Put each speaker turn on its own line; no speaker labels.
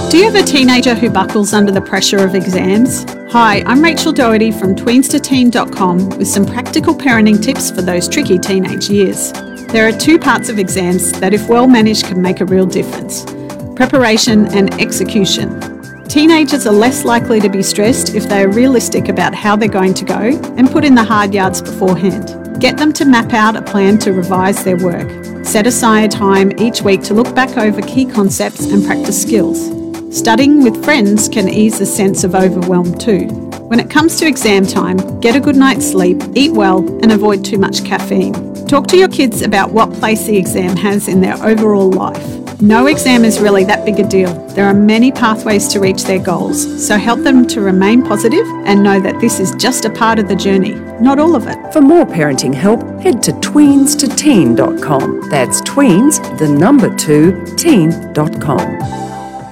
Do you have a teenager who buckles under the pressure of exams? Hi, I'm Rachel Doherty from tweenstoteen.com with some practical parenting tips for those tricky teenage years. There are two parts of exams that, if well managed, can make a real difference: preparation and execution. Teenagers are less likely to be stressed if they are realistic about how they're going to go and put in the hard yards beforehand. Get them to map out a plan to revise their work. Set aside time each week to look back over key concepts and practice skills. Studying with friends can ease a sense of overwhelm too. When it comes to exam time, get a good night's sleep, eat well, and avoid too much caffeine. Talk to your kids about what place the exam has in their overall life. No exam is really that big a deal. There are many pathways to reach their goals, so help them to remain positive and know that this is just a part of the journey, not all of it.
For more parenting help, head to tweenstoteen.com. That's tweens, the number 2, teen.com.